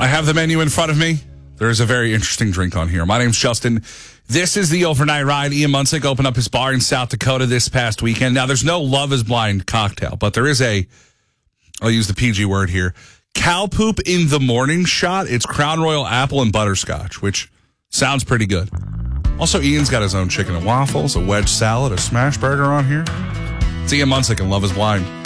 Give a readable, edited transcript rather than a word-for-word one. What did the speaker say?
I have the menu in front of me. There is a very interesting drink on here. My name's Justin. This is the Overnight Ride. Ian Munsick opened up his bar in South Dakota this past weekend. Now, there's no Love is Blind cocktail, but there is I'll use the PG word here, cow poop in the morning shot. It's Crown Royal apple and butterscotch, which sounds pretty good. Also, Ian's got his own chicken and waffles, a wedge salad, a smash burger on here. It's Ian Munsick and Love is Blind.